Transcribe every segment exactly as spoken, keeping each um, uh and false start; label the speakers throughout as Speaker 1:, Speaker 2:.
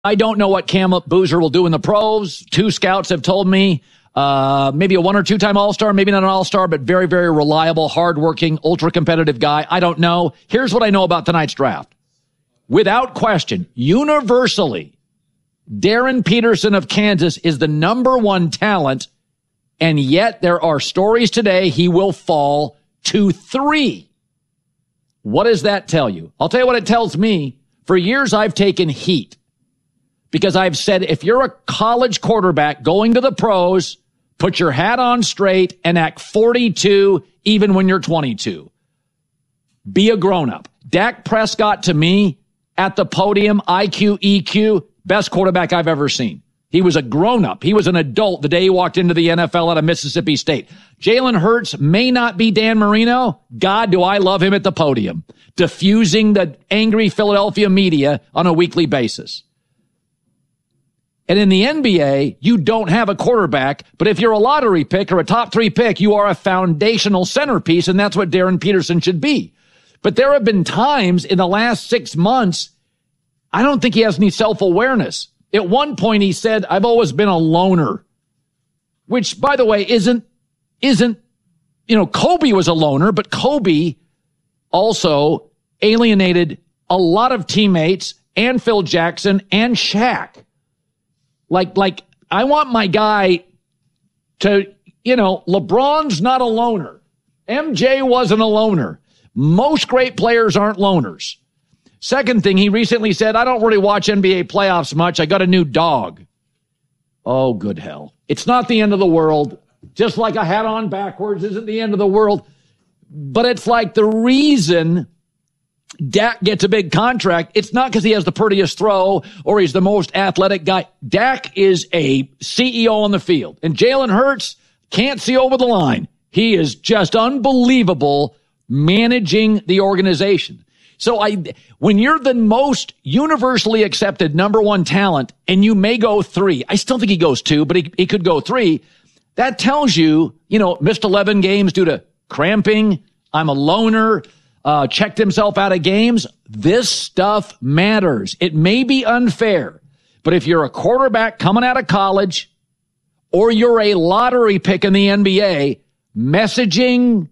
Speaker 1: I don't know what Cam Boozer will do in the pros. Two scouts have told me uh, maybe a one or two time All-Star, maybe not an All-Star, but very, very reliable, hardworking, ultra-competitive guy. I don't know. Here's what I know about tonight's draft. Without question, universally, Darren Peterson of Kansas is the number one talent, and yet there are stories today he will fall to three. What does that tell you? I'll tell you what it tells me. For years, I've taken heat because I've said, if you're a college quarterback going to the pros, put your hat on straight and act forty-two even when you're twenty-two. Be a grown-up. Dak Prescott, to me, at the podium, I Q, E Q, best quarterback I've ever seen. He was a grown-up. He was an adult the day he walked into the N F L out of Mississippi State. Jalen Hurts may not be Dan Marino. God, do I love him at the podium, diffusing the angry Philadelphia media on a weekly basis. And in the N B A, you don't have a quarterback, but if you're a lottery pick or a top three pick, you are a foundational centerpiece, and that's what Darren Peterson should be. But there have been times in the last six months, I don't think he has any self-awareness. At one point, he said, I've always been a loner, which, by the way, isn't, isn't, you know, Kobe was a loner, but Kobe also alienated a lot of teammates and Phil Jackson and Shaq. Like, like, I want my guy to, you know, LeBron's not a loner. M J wasn't a loner. Most great players aren't loners. Second thing, he recently said, I don't really watch N B A playoffs much. I got a new dog. Oh, good hell. It's not the end of the world. Just like a hat on backwards isn't the end of the world. But it's like the reason Dak gets a big contract, it's not because he has the prettiest throw or he's the most athletic guy. Dak is a C E O on the field. And Jalen Hurts can't see over the line. He is just unbelievable managing the organization. So I, when you're the most universally accepted number one talent and you may go three, I still think he goes two, but he, he could go three. That tells you, you know, missed eleven games due to cramping. I'm a loner, uh, checked himself out of games. This stuff matters. It may be unfair, but if you're a quarterback coming out of college or you're a lottery pick in the N B A, messaging,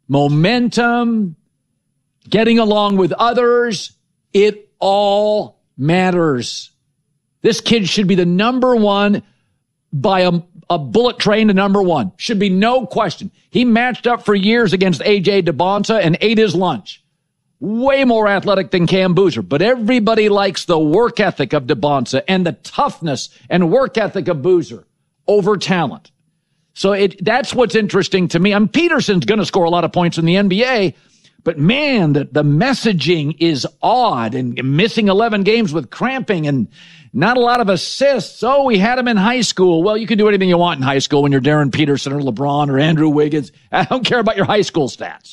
Speaker 1: momentum, getting along with others, it all matters. This kid should be the number one by a, a bullet train to number one. Should be no question. He matched up for years against A J DeBonta and ate his lunch. Way more athletic than Cam Boozer, but everybody likes the work ethic of DeBonta and the toughness and work ethic of Boozer over talent. So it that's what's interesting to me. I mean, Peterson's going to score a lot of points in the N B A, but man, the, the messaging is odd, and missing eleven games with cramping and not a lot of assists. Oh, we had him in high school. Well, you can do anything you want in high school when you're Darren Peterson or LeBron or Andrew Wiggins. I don't care about your high school stats.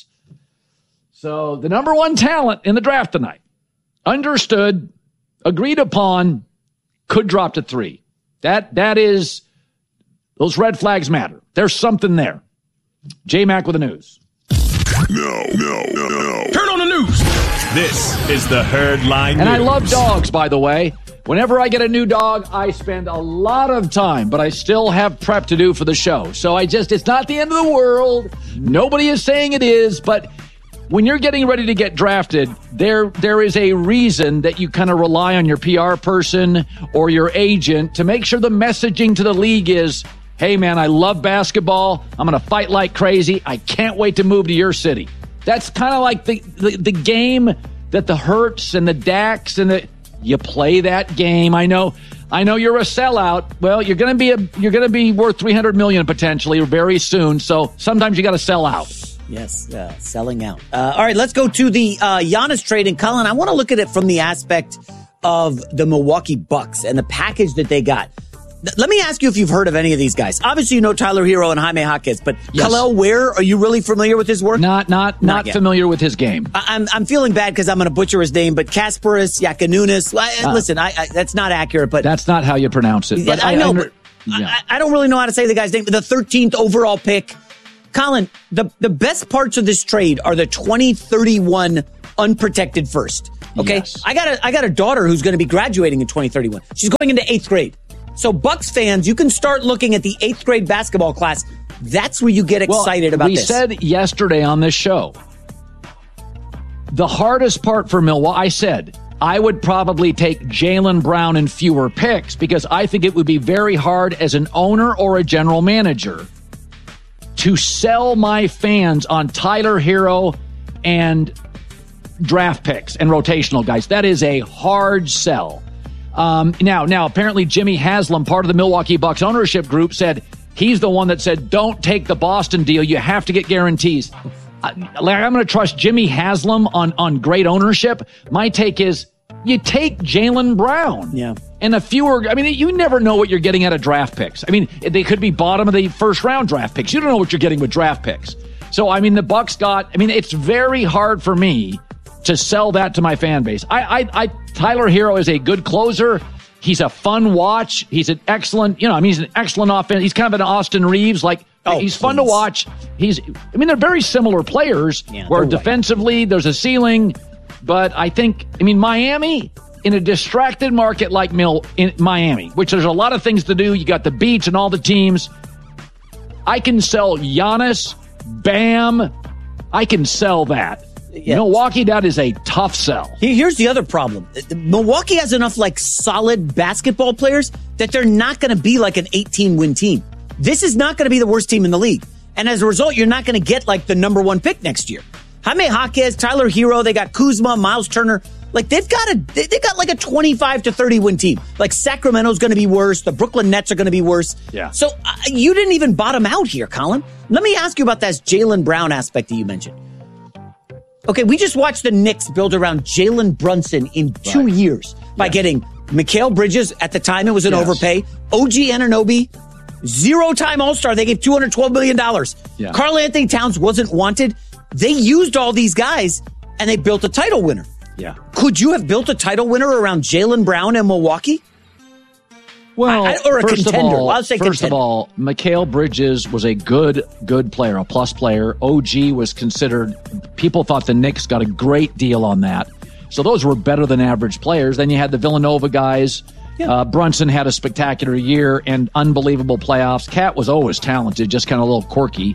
Speaker 1: So the number one talent in the draft tonight, understood, agreed upon, could drop to three. That, that is, those red flags matter. There's something there. J-Mac with the news.
Speaker 2: No, no, no, no.
Speaker 3: Turn on the news. This is the Herd Line
Speaker 1: And
Speaker 3: News.
Speaker 1: I love dogs, by the way. Whenever I get a new dog, I spend a lot of time, but I still have prep to do for the show. So I just, it's not the end of the world. Nobody is saying it is, but when you're getting ready to get drafted, there there is a reason that you kind of rely on your P R person or your agent to make sure the messaging to the league is, hey, man, I love basketball. I'm going to fight like crazy. I can't wait to move to your city. That's kind of like the, the, the game that the Hurts and the Daks and the, you play that game. I know, I know you're a sellout. Well, you're going to be a, you're going to be worth three hundred million dollars potentially very soon. So sometimes you got to sell out.
Speaker 4: Yes, uh, selling out. Uh, all right, let's go to the uh, Giannis trade. And Colin, I want to look at it from the aspect of the Milwaukee Bucks and the package that they got. Let me ask you if you've heard of any of these guys. Obviously, you know Tyler Hero and Jaime Jaquez, but yes. Khalil Ware, are you really familiar with his work?
Speaker 1: Not, not, not, not familiar with his game.
Speaker 4: I, I'm, I'm feeling bad because I'm going to butcher his name, but Kasparis Yakinunis. Uh, listen, I, I, that's not accurate, but
Speaker 1: that's not how you pronounce it. But
Speaker 4: I, I know.
Speaker 1: I,
Speaker 4: but yeah. I, I don't really know how to say the guy's name. The thirteenth overall pick. Colin, the, the best parts of this trade are the twenty thirty-one unprotected first. Okay.
Speaker 1: Yes.
Speaker 4: I got a, I got a daughter who's going to be graduating in twenty thirty-one. She's going into eighth grade. So Bucks fans, you can start looking at the eighth grade basketball class. That's where you get excited
Speaker 1: well,
Speaker 4: about
Speaker 1: we
Speaker 4: this.
Speaker 1: We said yesterday on this show, the hardest part for Milwaukee, I said, I would probably take Jaylen Brown in fewer picks because I think it would be very hard as an owner or a general manager to sell my fans on Tyler Hero and draft picks and rotational guys. That is a hard sell. Um, now, now, apparently Jimmy Haslam, part of the Milwaukee Bucks ownership group, said he's the one that said, don't take the Boston deal. You have to get guarantees. I, Larry, I'm going to trust Jimmy Haslam on, on great ownership. My take is you take Jaylen Brown.
Speaker 4: Yeah.
Speaker 1: And a fewer, I mean, you never know what you're getting out of draft picks. I mean, they could be bottom of the first round draft picks. You don't know what you're getting with draft picks. So, I mean, the Bucks got, I mean, it's very hard for me to sell that to my fan base. I, I, I, Tyler Hero is a good closer. He's a fun watch. He's an excellent, you know, I mean, he's an excellent offense. He's kind of an Austin Reeves, like, oh, he's please. fun to watch. He's, I mean, they're very similar players yeah, where defensively right. there's a ceiling, but I think, I mean, Miami, in a distracted market like Mil, in Miami, which there's a lot of things to do. You got the beach and all the teams. I can sell Giannis, Bam. I can sell that. Yes. Milwaukee, that is a tough sell.
Speaker 4: Here's the other problem. Milwaukee has enough like solid basketball players that they're not going to be like an eighteen win team. This is not going to be the worst team in the league. And as a result, you're not going to get like the number one pick next year. Jaime Jaquez, Tyler Hero, they got Kuzma, Miles Turner. Like they've got a, they got like a twenty-five to thirty win team. Like Sacramento's going to be worse. The Brooklyn Nets are going to be worse.
Speaker 1: Yeah.
Speaker 4: So uh, you didn't even bottom out here, Colin. Let me ask you about that Jaylen Brown aspect that you mentioned. Okay, we just watched the Knicks build around Jalen Brunson in two right. years by yes. getting Mikal Bridges. At the time, it was an yes. overpay. O G Anunoby, zero-time All-Star. They gave two hundred twelve million dollars. Yeah. Karl Anthony Towns wasn't wanted. They used all these guys, and they built a title winner.
Speaker 1: Yeah.
Speaker 4: Could you have built a title winner around Jaylen Brown and Milwaukee?
Speaker 1: Well,
Speaker 4: I, I, or a
Speaker 1: first
Speaker 4: contender.
Speaker 1: Of all,
Speaker 4: I'll say
Speaker 1: first
Speaker 4: contender.
Speaker 1: of all, Mikal Bridges was a good, good player, a plus player. O G was considered, people thought the Knicks got a great deal on that. So those were better than average players. Then you had the Villanova guys. Yeah. Uh, Brunson had a spectacular year and unbelievable playoffs. Cat was always talented, just kind of a little quirky.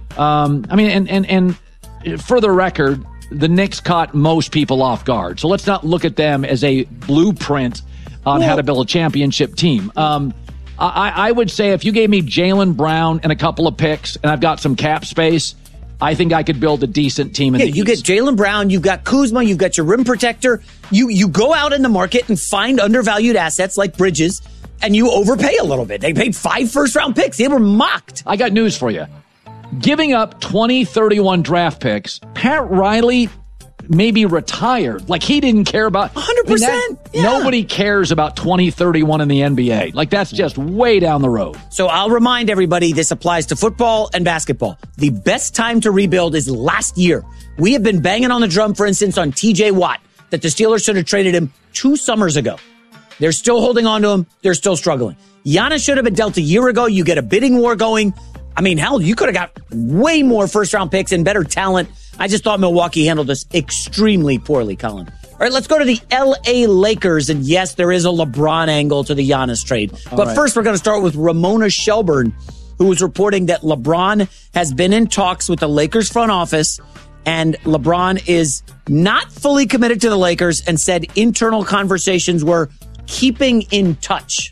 Speaker 1: Um, I mean, and, and, and for the record, the Knicks caught most people off guard. So let's not look at them as a blueprint on well, how to build a championship team. Um, I, I would say if you gave me Jaylen Brown and a couple of picks and I've got some cap space, I think I could build a decent team in
Speaker 4: yeah,
Speaker 1: the
Speaker 4: you
Speaker 1: East.
Speaker 4: get Jaylen Brown, you've got Kuzma, you've got your rim protector. You you go out in the market and find undervalued assets like Bridges, and you overpay a little bit. They paid five first-round picks. They were mocked.
Speaker 1: I got news for you. Giving up twenty thirty-one draft picks, Pat Riley maybe retired. Like, he didn't care about...
Speaker 4: one hundred percent.
Speaker 1: I mean, that,
Speaker 4: yeah.
Speaker 1: Nobody cares about twenty thirty-one in the N B A. Like, that's just way down the road.
Speaker 4: So I'll remind everybody, this applies to football and basketball. The best time to rebuild is last year. We have been banging on the drum, for instance, on T J Watt, that the Steelers should have traded him two summers ago. They're still holding on to him. They're still struggling. Giannis should have been dealt a year ago. You get a bidding war going. I mean, hell, you could have got way more first-round picks and better talent. I just thought Milwaukee handled this extremely poorly, Colin. All right, let's go to the L A Lakers. And yes, there is a LeBron angle to the Giannis trade. All but right. first, we're going to start with Ramona Shelburne, who was reporting that LeBron has been in talks with the Lakers front office, and LeBron is not fully committed to the Lakers and said internal conversations were keeping in touch.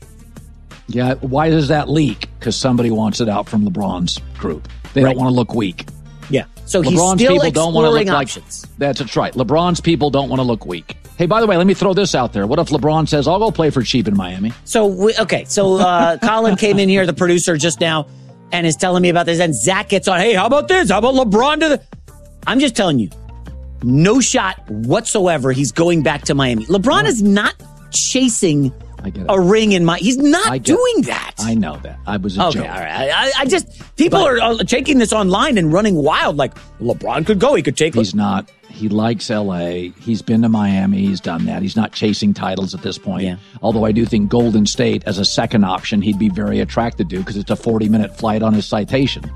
Speaker 1: Yeah, why does that leak? Because somebody wants it out from LeBron's group. They right. don't want to look weak.
Speaker 4: Yeah. So
Speaker 1: LeBron's
Speaker 4: he's still
Speaker 1: people don't want to look
Speaker 4: options.
Speaker 1: like that's, that's right. LeBron's people don't want to look weak. Hey, by the way, let me throw this out there. What if LeBron says, I'll go play for cheap in Miami?
Speaker 4: So, we, okay. So, uh, Colin came in here, the producer, just now, and is telling me about this. And Zach gets on, hey, how about this? How about LeBron to the... I'm just telling you, no shot whatsoever he's going back to Miami. LeBron oh. is not chasing
Speaker 1: I get it.
Speaker 4: a ring in my... He's not doing
Speaker 1: it.
Speaker 4: that.
Speaker 1: I know that. I was a
Speaker 4: okay,
Speaker 1: joke.
Speaker 4: all right. I, I just... People
Speaker 1: but,
Speaker 4: are uh, taking this online and running wild. Like, LeBron could go. He could take...
Speaker 1: He's not. He likes L A. He's been to Miami. He's done that. He's not chasing titles at this point.
Speaker 4: Yeah.
Speaker 1: Although I do think Golden State, as a second option, he'd be very attracted to because it's a forty-minute flight on his citation.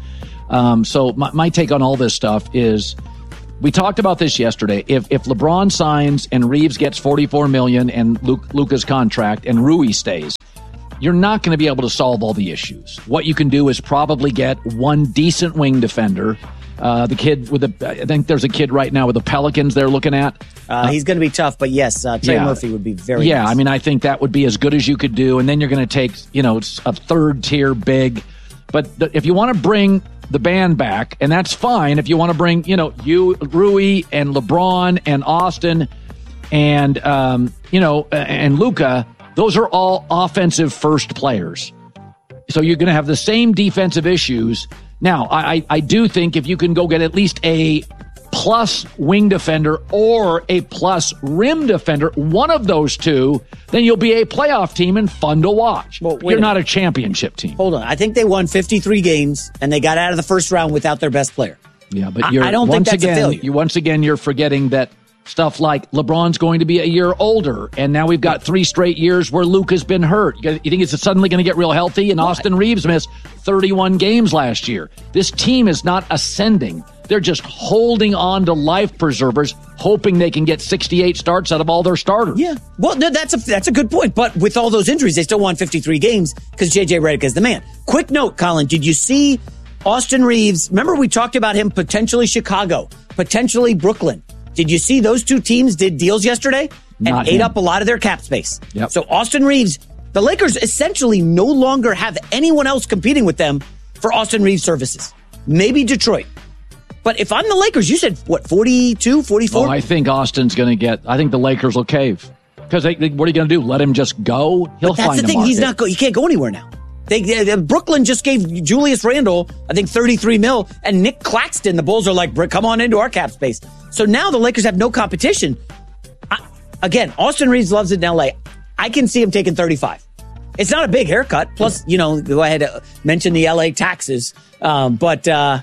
Speaker 1: Um, so my, my take on all this stuff is, we talked about this yesterday. If if LeBron signs and Reeves gets forty-four million dollars and Luke, Luka's contract and Rui stays, you're not going to be able to solve all the issues. What you can do is probably get one decent wing defender. Uh, the kid with the, I think there's a kid right now with the Pelicans they're looking at.
Speaker 4: Uh, he's going to be tough, but yes, uh, Trey
Speaker 1: yeah.
Speaker 4: Murphy would be very
Speaker 1: Yeah,
Speaker 4: nice.
Speaker 1: I mean, I think that would be as good as you could do. And then you're going to take, you know, a third tier big. But th- if you want to bring the band back, and that's fine. If you want to bring, you know, you, Rui and LeBron and Austin and, um, you know, and Luka, those are all offensive first players. So you're going to have the same defensive issues. Now, I, I do think if you can go get at least a plus wing defender or a plus rim defender, one of those two, then you'll be a playoff team and fun to watch.
Speaker 4: Well,
Speaker 1: You're
Speaker 4: a
Speaker 1: not a championship team.
Speaker 4: Hold on. I think they won fifty-three games, and they got out of the first round without their best player.
Speaker 1: Yeah, but you're,
Speaker 4: I, I don't
Speaker 1: once
Speaker 4: think that's
Speaker 1: again,
Speaker 4: a failure.
Speaker 1: You, once again, you're forgetting that stuff like LeBron's going to be a year older, and now we've got three straight years where Luke has been hurt. You think it's suddenly going to get real healthy? And Austin Reeves missed thirty-one games last year. This team is not ascending. They're just holding on to life preservers, hoping they can get sixty-eight starts out of all their starters.
Speaker 4: Yeah. Well, no, that's a that's a good point. But with all those injuries, they still won fifty-three games because J J Redick is the man. Quick note, Colin, did you see Austin Reeves? Remember we talked about him potentially Chicago, potentially Brooklyn. Did you see those two teams did deals yesterday and
Speaker 1: Not
Speaker 4: ate
Speaker 1: him.
Speaker 4: up a lot of their cap space?
Speaker 1: Yep.
Speaker 4: So Austin Reeves, the Lakers essentially no longer have anyone else competing with them for Austin Reeves services. Maybe Detroit. But if I'm the Lakers, you said, what, forty-two, forty-four?
Speaker 1: Oh, I think Austin's going to get, I think the Lakers will cave. Because what are you going to do? Let him just go? He'll
Speaker 4: But that's
Speaker 1: find
Speaker 4: the
Speaker 1: a
Speaker 4: thing. He's
Speaker 1: market.
Speaker 4: not go. He can't go anywhere now. They, they, Brooklyn just gave Julius Randle, I think, thirty-three mil, and Nick Claxton. The Bulls are like, come on into our cap space. So now the Lakers have no competition. I, again, Austin Reeves loves it in L A. I can see him taking thirty-five. It's not a big haircut. Plus, you know, go ahead and mention the L A taxes. Um, but uh,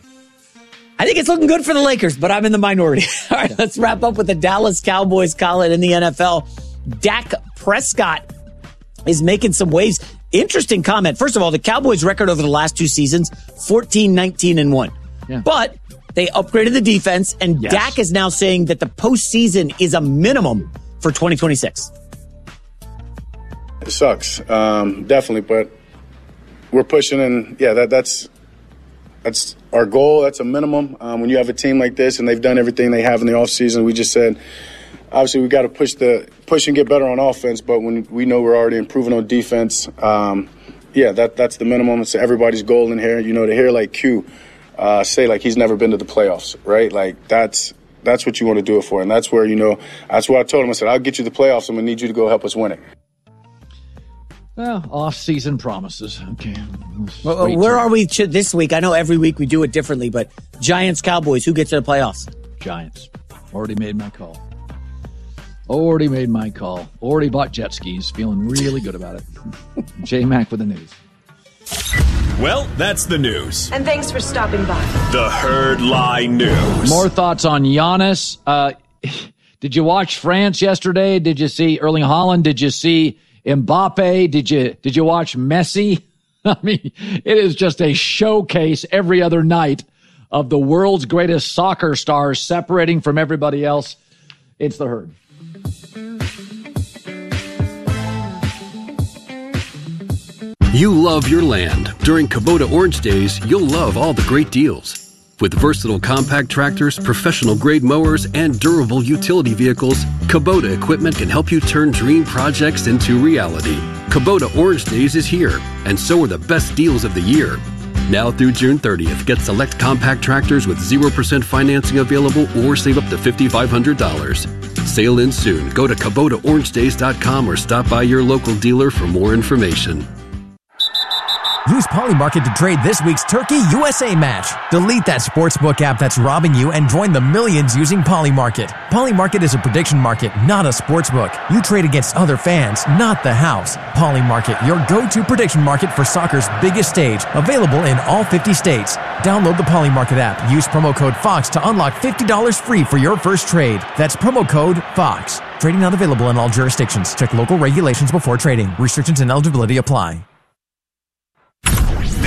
Speaker 4: I think it's looking good for the Lakers, but I'm in the minority. All right, let's wrap up with the Dallas Cowboys, Colin, in the N F L. Dak Prescott is making some waves. Interesting comment. First of all, the Cowboys' record over the last two seasons, fourteen, nineteen, and one.
Speaker 1: Yeah.
Speaker 4: But they upgraded the defense, and
Speaker 1: Yes.
Speaker 4: Dak is now saying that the postseason is a minimum for twenty twenty-six.
Speaker 5: It sucks, um, definitely, but we're pushing, and yeah, that that's that's our goal. That's a minimum. Um, when you have a team like this, and they've done everything they have in the offseason, we just said, obviously, we got to push the push and get better on offense. But when we know we're already improving on defense, um, yeah, that that's the minimum. It's everybody's goal in here. You know, to hear like Q uh, say like he's never been to the playoffs, right? Like that's that's what you want to do it for, and that's where you know that's what I told him. I said, I'll get you the playoffs. I'm gonna need you to go help us win it.
Speaker 1: Well, off-season promises. Okay.
Speaker 4: Well,
Speaker 1: Wait
Speaker 4: where
Speaker 1: till-
Speaker 4: are we ch- this week? I know every week we do it differently, but Giants, Cowboys, who gets to the playoffs?
Speaker 1: Giants. Already made my call. Already made my call. Already bought jet skis. Feeling really good about it. J-Mac with the news.
Speaker 3: Well, that's the news.
Speaker 6: And thanks for stopping by.
Speaker 3: The Herd Lie News.
Speaker 1: More thoughts on Giannis. Uh, did you watch France yesterday? Did you see Erling Haaland? Did you see Mbappe? Did you did you watch Messi? I mean, it is just a showcase every other night of the world's greatest soccer stars separating from everybody else. It's the Herd.
Speaker 7: You love your land. During Kubota Orange Days, you'll love all the great deals. With versatile compact tractors, professional-grade mowers, and durable utility vehicles, Kubota equipment can help you turn dream projects into reality. Kubota Orange Days is here, and so are the best deals of the year. Now through June thirtieth, get select compact tractors with zero percent financing available or save up to five thousand five hundred dollars. Sale ends soon. Go to Kubota Orange Days dot com or stop by your local dealer for more information.
Speaker 8: Use Polymarket to trade this week's Turkey U S A match. Delete that sportsbook app that's robbing you and join the millions using Polymarket. Polymarket is a prediction market, not a sportsbook. You trade against other fans, not the house. Polymarket, your go-to prediction market for soccer's biggest stage. Available in all fifty states. Download the Polymarket app. Use promo code FOX to unlock fifty dollars free for your first trade. That's promo code FOX. Trading not available in all jurisdictions. Check local regulations before trading. Restrictions and eligibility apply.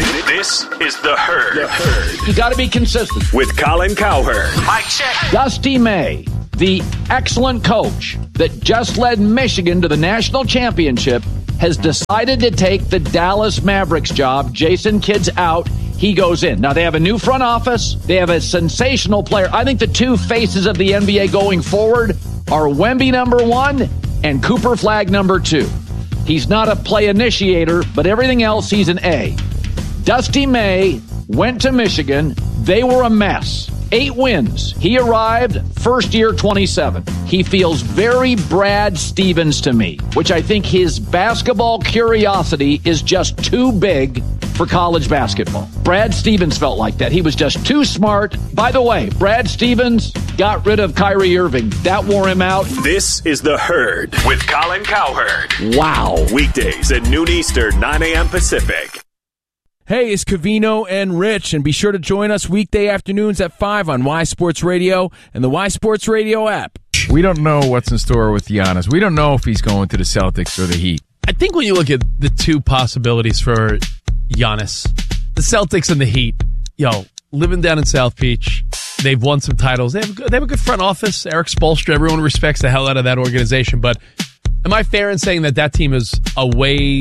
Speaker 3: This is The Herd. The Herd.
Speaker 1: You got to be consistent.
Speaker 3: With Colin Cowherd.
Speaker 6: Mike check.
Speaker 1: Dusty May, the excellent coach that just led Michigan to the national championship, has decided to take the Dallas Mavericks job. Jason Kidd's out. He goes in. Now, they have a new front office. They have a sensational player. I think the two faces of the N B A going forward are Wemby number one and Cooper Flagg number two. He's not a play initiator, but everything else, he's an A. Dusty May went to Michigan. They were a mess. Eight wins. He arrived first year twenty-seven. He feels very Brad Stevens to me, which I think his basketball curiosity is just too big for college basketball. Brad Stevens felt like that. He was just too smart. By the way, Brad Stevens got rid of Kyrie Irving. That wore him out.
Speaker 3: This is The Herd with Colin Cowherd.
Speaker 1: Wow.
Speaker 3: Weekdays at noon Eastern, nine a.m. Pacific.
Speaker 9: Hey, it's Covino and Rich, and be sure to join us weekday afternoons at five on Y Sports Radio and the Y Sports Radio app.
Speaker 10: We don't know what's in store with Giannis. We don't know if he's going to the Celtics or the Heat.
Speaker 11: I think when you look at the two possibilities for Giannis, the Celtics and the Heat, yo, living down in South Beach, they've won some titles. They have a good, they have a good front office. Eric Spoelstra, everyone respects the hell out of that organization. But am I fair in saying that that team is a way,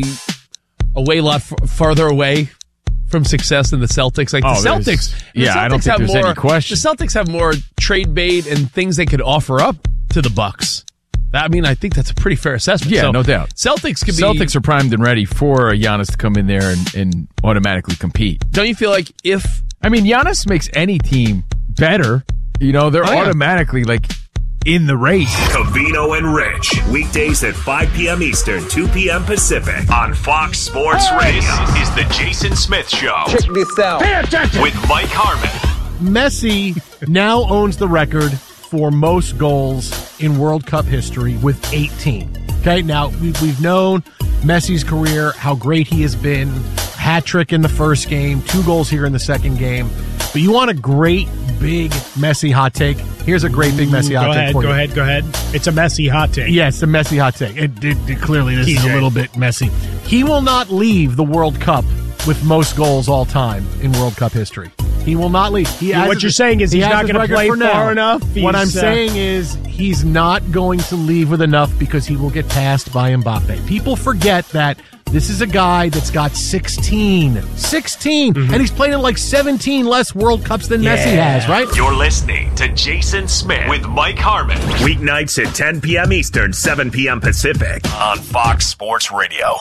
Speaker 11: a way lot f- farther away from success than the Celtics? Like
Speaker 10: oh,
Speaker 11: the Celtics,
Speaker 10: yeah,
Speaker 11: the Celtics
Speaker 10: I don't think
Speaker 11: have
Speaker 10: there's
Speaker 11: more,
Speaker 10: any question.
Speaker 11: The Celtics have more trade bait and things they could offer up to the Bucks. I mean, I think that's a pretty fair assessment.
Speaker 10: Yeah,
Speaker 11: so,
Speaker 10: no doubt.
Speaker 11: Celtics could be.
Speaker 10: Celtics are primed and ready for Giannis to come in there and, and automatically compete.
Speaker 11: Don't you feel like if
Speaker 10: I mean Giannis makes any team better, you know, they're
Speaker 11: oh, yeah.
Speaker 10: automatically like in the race.
Speaker 3: Covino and Rich, weekdays at five p.m. Eastern, two p.m. Pacific on Fox Sports
Speaker 6: Hey.
Speaker 3: Radio. This is the Jason Smith Show.
Speaker 6: Check this out.
Speaker 3: Pay attention. With Mike Harmon.
Speaker 12: Messi now owns the record for most goals in World Cup history with eighteen. Okay, now we, we've known Messi's career, how great he has been. Hat trick in the first game, two goals here in the second game. But you want a great, big Messi hot take? Here's a great, big Messi hot
Speaker 13: go
Speaker 12: take
Speaker 13: ahead,
Speaker 12: for
Speaker 13: go
Speaker 12: you.
Speaker 13: ahead, go ahead. It's a Messi hot take.
Speaker 12: Yeah, it's a Messi hot take. It, it, it clearly, this
Speaker 13: T J.
Speaker 12: is a little bit messy. He will not leave the World Cup with most goals all time in World Cup history. He will not leave. He
Speaker 13: What
Speaker 12: has
Speaker 13: you're
Speaker 12: his-
Speaker 13: saying is
Speaker 12: he
Speaker 13: he's
Speaker 12: has
Speaker 13: not
Speaker 12: his
Speaker 13: going to
Speaker 12: record
Speaker 13: play
Speaker 12: for now.
Speaker 13: far enough?
Speaker 12: What I'm
Speaker 13: He's, uh,
Speaker 12: saying is he's not going to leave with enough because he will get passed by Mbappe. People forget that this is a guy that's got sixteen. sixteen!
Speaker 13: Mm-hmm.
Speaker 12: And he's played in like seventeen less World Cups than Messi has, right?
Speaker 3: You're listening to Jason Smith with Mike Harmon. Weeknights at ten p.m. Eastern, seven p.m. Pacific on Fox Sports Radio.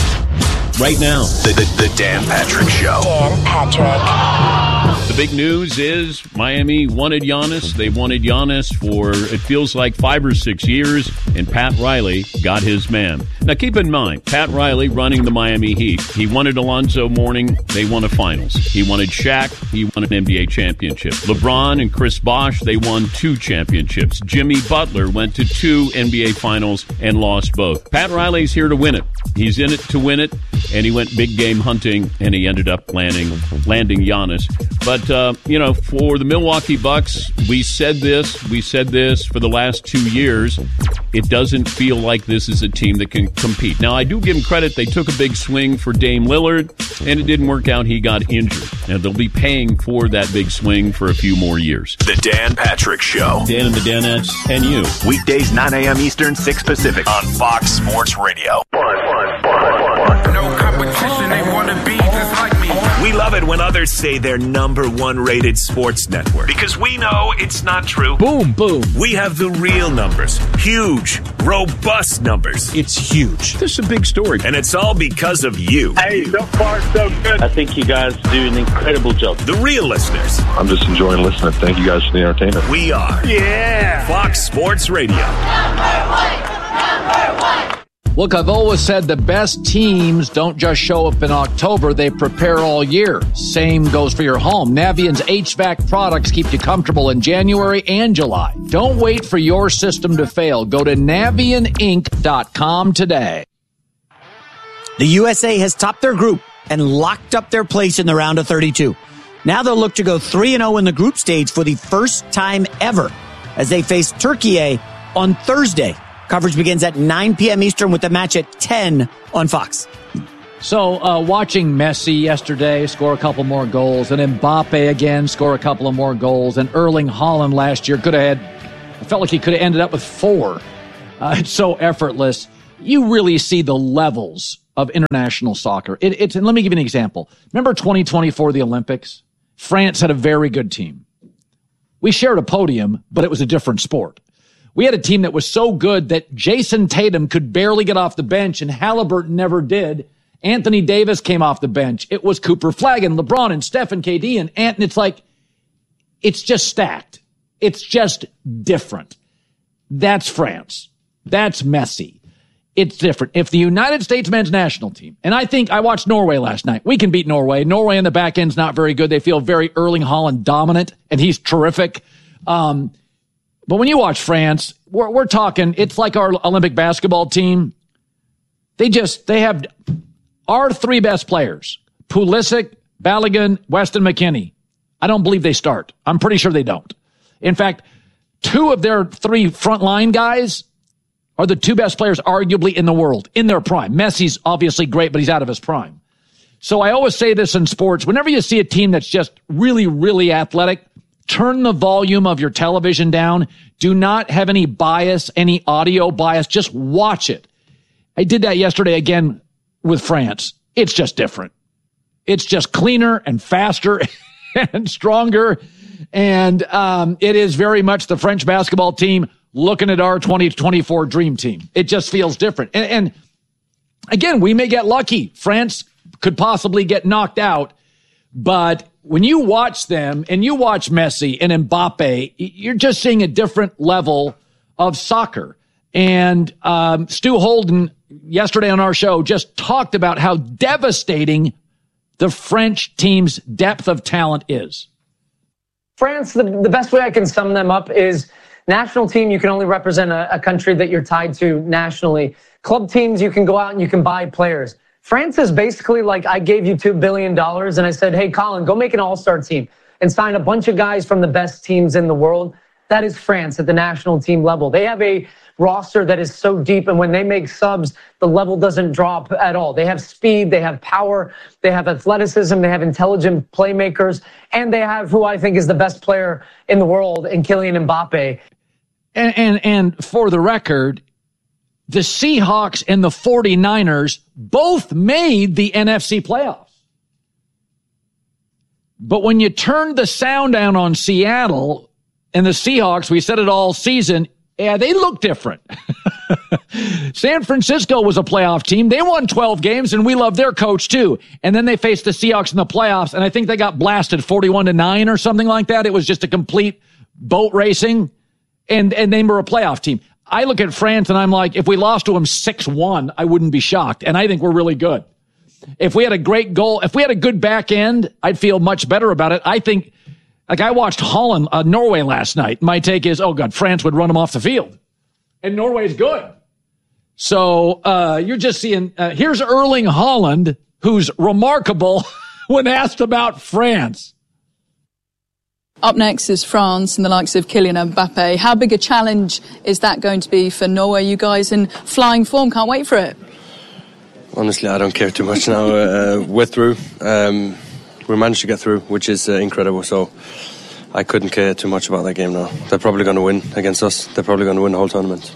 Speaker 3: Right now, the, the, the Dan Patrick Show.
Speaker 14: Dan Patrick.
Speaker 15: The big news is Miami wanted Giannis. They wanted Giannis for, it feels like, five or six years, and Pat Riley got his man. Now, keep in mind, Pat Riley running the Miami Heat. He wanted Alonzo Mourning. They won a finals. He wanted Shaq. He won an N B A championship. LeBron and Chris Bosh, they won two championships. Jimmy Butler went to two N B A finals and lost both. Pat Riley's here to win it. He's in it to win it, and he went big game hunting, and he ended up landing landing Giannis. But, uh, you know, for the Milwaukee Bucks, we said this, we said this for the last two years. It doesn't feel like this is a team that can compete. Now, I do give them credit. They took a big swing for Dame Lillard, and it didn't work out. He got injured. Now, they'll be paying for that big swing for a few more years.
Speaker 3: The Dan Patrick Show.
Speaker 15: Dan and the Danettes and you.
Speaker 3: Weekdays, nine a.m. Eastern, six Pacific on Fox Sports Radio.
Speaker 6: No competition, they want to be just like me.
Speaker 3: We love it when others say they're number one rated sports network because we know it's not true.
Speaker 10: Boom, boom.
Speaker 3: We have the real numbers. Huge, robust numbers.
Speaker 13: It's huge.
Speaker 15: This is a big story.
Speaker 3: And it's all because of you.
Speaker 16: Hey, so far so good.
Speaker 17: I think you guys do an incredible job.
Speaker 3: The real listeners.
Speaker 18: I'm just enjoying listening. Thank you guys for the entertainment.
Speaker 3: We are.
Speaker 16: Yeah.
Speaker 3: Fox Sports Radio.
Speaker 6: Number one, number one.
Speaker 1: Look, I've always said the best teams don't just show up in October, they prepare all year. Same goes for your home. Navient's H V A C products keep you comfortable in January and July. Don't wait for your system to fail. Go to Navient Inc dot com today.
Speaker 4: The U S A has topped their group and locked up their place in the round of thirty-two. Now they'll look to go three and oh in the group stage for the first time ever as they face Turkey on Thursday. Coverage begins at nine p.m. Eastern with the match at ten on Fox.
Speaker 1: So uh, watching Messi yesterday score a couple more goals, and Mbappe again score a couple of more goals, and Erling Haaland last year could have had, I felt like he could have ended up with four. Uh, it's so effortless. You really see the levels of international soccer. It, it's, and let me give you an example. Remember twenty twenty-four, the Olympics? France had a very good team. We shared a podium, but it was a different sport. We had a team that was so good that Jason Tatum could barely get off the bench, and Halliburton never did. Anthony Davis came off the bench. It was Cooper Flagg and LeBron and Steph and K D and Ant. And it's like, it's just stacked. It's just different. That's France. That's Messi. It's different. If the United States men's national team, and I think I watched Norway last night. We can beat Norway. Norway in the back end's not very good. They feel very Erling Haaland dominant, and he's terrific. Um, but when you watch France, we're, we're talking, it's like our Olympic basketball team. They just, they have our three best players, Pulisic, Balogun, Weston McKennie. I don't believe they start. I'm pretty sure they don't. In fact, two of their three frontline guys are the two best players arguably in the world, in their prime. Messi's obviously great, but he's out of his prime. So I always say this in sports. Whenever you see a team that's just really, really athletic, turn the volume of your television down. Do not have any bias, any audio bias. Just watch it. I did that yesterday again with France. It's just different. It's just cleaner and faster and stronger. And um, it is very much the French basketball team looking at our twenty twenty-four dream team. It just feels different. And, and again, we may get lucky. France could possibly get knocked out. But when you watch them and you watch Messi and Mbappe, you're just seeing a different level of soccer. And um, Stu Holden, yesterday on our show, just talked about how devastating the French team's depth of talent is.
Speaker 19: France, the, the best way I can sum them up is national team, you can only represent a, a country that you're tied to nationally. Club teams, you can go out and you can buy players. France is basically like, I gave you two billion dollars and I said, hey, Colin, go make an all-star team and sign a bunch of guys from the best teams in the world. That is France at the national team level. They have a roster that is so deep, and when they make subs, the level doesn't drop at all. They have speed, they have power, they have athleticism, they have intelligent playmakers, and they have who I think is the best player in the world in Kylian Mbappe.
Speaker 1: And, and, and for the record, the Seahawks and the forty-niners both made the N F C playoffs. But when you turned the sound down on Seattle and the Seahawks, we said it all season, yeah, they look different. San Francisco was a playoff team. They won twelve games, and we love their coach too. And then they faced the Seahawks in the playoffs, and I think they got blasted forty-one to nine or something like that. It was just a complete boat racing, and, and they were a playoff team. I look at France, and I'm like, if we lost to them six one, I wouldn't be shocked. And I think we're really good. If we had a great goal, if we had a good back end, I'd feel much better about it. I think, like I watched Holland, uh, Norway last night. My take is, oh God, France would run them off the field. And Norway's good. So, uh, you're just seeing, uh, here's Erling Haaland, who's remarkable when asked about France.
Speaker 20: Up next is France and the likes of Kylian Mbappe. How big a challenge is that going to be for Norway? You guys in flying form, can't wait for it.
Speaker 21: Honestly, I don't care too much now. Uh, we're through. Um, we managed to get through, which is uh, incredible. So I couldn't care too much about that game now. They're probably going to win against us. They're probably going to win the whole tournament.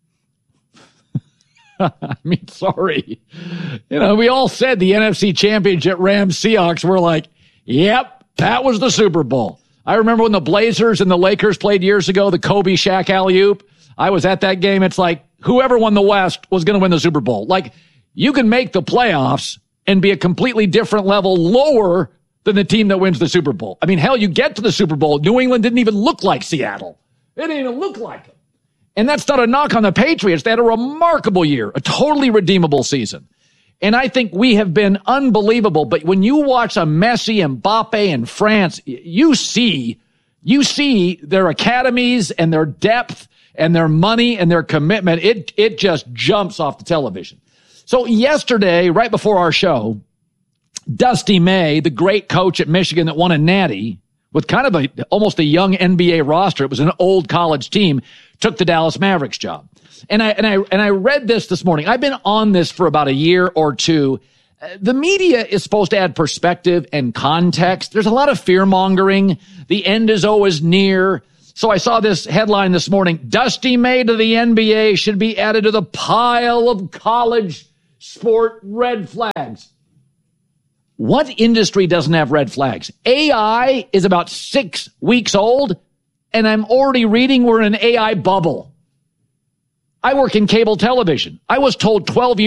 Speaker 1: I mean, sorry. You know, we all said the N F C Championship Rams Seahawks were like, yep, that was the Super Bowl. I remember when the Blazers and the Lakers played years ago, the Kobe Shaq alley-oop. I was at that game. It's like whoever won the West was going to win the Super Bowl. Like, you can make the playoffs and be a completely different level lower than the team that wins the Super Bowl. I mean, hell, you get to the Super Bowl. New England didn't even look like Seattle. It didn't even look like them. And that's not a knock on the Patriots. They had a remarkable year, a totally redeemable season. And I think we have been unbelievable. But when you watch a Messi, Mbappe, and France, you see, you see their academies and their depth and their money and their commitment. It, it just jumps off the television. So yesterday, right before our show, Dusty May, the great coach at Michigan that won a natty with kind of a, almost a young N B A roster. It was an old college team, took the Dallas Mavericks job. And I, and I, and I read this this morning. I've been on this for about a year or two. The media is supposed to add perspective and context. There's a lot of fear-mongering. The end is always near. So I saw this headline this morning. Dusty May to the N B A should be added to the pile of college sport red flags. What industry doesn't have red flags? A I is about six weeks old, and I'm already reading we're in an A I bubble. I work in cable television. I was told twelve years